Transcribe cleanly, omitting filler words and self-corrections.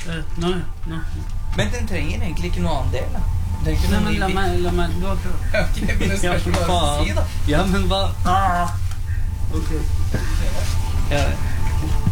Nå. Men den trenger egentlig ikke noe annen del, da. Nei, men la meg du har prøvd. Ok, men det spørsmålet hva du sier, da. Ja, men hva? Ok. Ja.